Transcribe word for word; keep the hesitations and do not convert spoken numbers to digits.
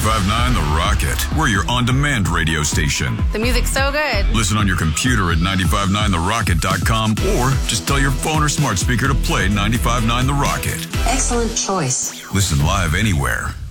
ninety-five point nine The Rocket. We're your on-demand radio station. The music's so good. Listen on your computer at nine five nine the rocket dot com or just tell your phone or smart speaker to play ninety-five point nine The Rocket. Excellent choice. Listen live anywhere.